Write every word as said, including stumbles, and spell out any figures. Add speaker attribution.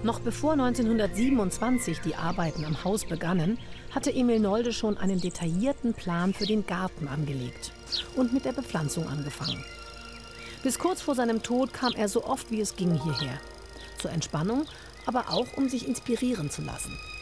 Speaker 1: Noch bevor neunzehnhundertsiebenundzwanzig die Arbeiten am Haus begannen, hatte Emil Nolde schon einen detaillierten Plan für den Garten angelegt und mit der Bepflanzung angefangen. Bis kurz vor seinem Tod kam er so oft wie es ging hierher. Zur Entspannung, aber auch um sich inspirieren zu lassen.